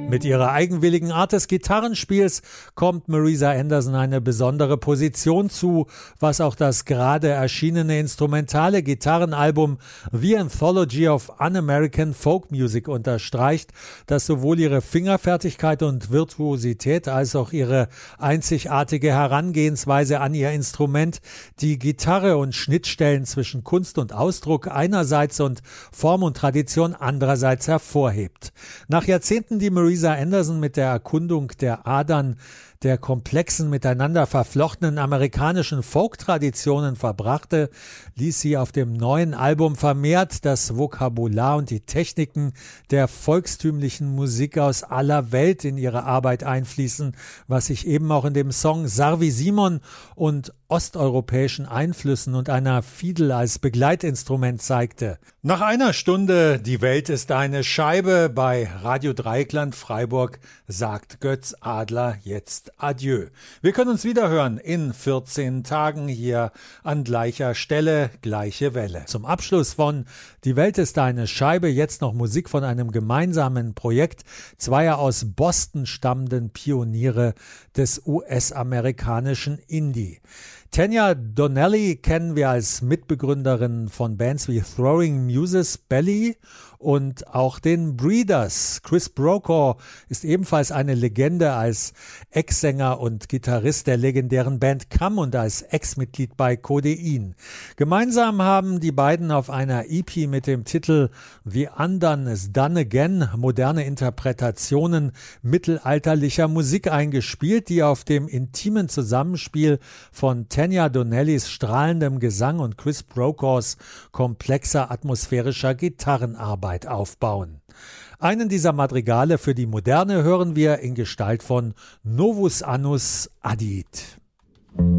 Mit ihrer eigenwilligen Art des Gitarrenspiels kommt Marisa Anderson eine besondere Position zu, was auch das gerade erschienene instrumentale Gitarrenalbum The Anthology of Un-American Folk Music unterstreicht, das sowohl ihre Fingerfertigkeit und Virtuosität als auch ihre einzigartige Herangehensweise an ihr Instrument, die Gitarre und Schnittstellen zwischen Kunst und Ausdruck einerseits und Form und Tradition andererseits hervorhebt. Nach Jahrzehnten, die Marisa Anderson mit der Erkundung der Adern der komplexen, miteinander verflochtenen amerikanischen Folk-Traditionen verbrachte, ließ sie auf dem neuen Album vermehrt das Vokabular und die Techniken der volkstümlichen Musik aus aller Welt in ihre Arbeit einfließen, was sich eben auch in dem Song Sarvi Simon und osteuropäischen Einflüssen und einer Fiedel als Begleitinstrument zeigte. Nach einer Stunde Die Welt ist eine Scheibe bei Radio Dreieckland Freiburg sagt Götz Adler jetzt Adieu. Wir können uns wieder hören in 14 Tagen hier an gleicher Stelle, gleiche Welle. Zum Abschluss von Die Welt ist eine Scheibe jetzt noch Musik von einem gemeinsamen Projekt zweier aus Boston stammenden Pioniere des US-amerikanischen Indie. Tanya Donnelly kennen wir als Mitbegründerin von Bands wie Throwing Muses, Belly und auch den Breeders. Chris Brokaw ist ebenfalls eine Legende als Ex-Sänger und Gitarrist der legendären Band Come und als Ex-Mitglied bei Codein. Gemeinsam haben die beiden auf einer EP mit dem Titel The Undone is Done Again moderne Interpretationen mittelalterlicher Musik eingespielt, die auf dem intimen Zusammenspiel von Tanya Donnellys strahlendem Gesang und Chris Brokaws komplexer atmosphärischer Gitarrenarbeit aufbauen. Einen dieser Madrigale für die Moderne hören wir in Gestalt von Novus Annus Adit.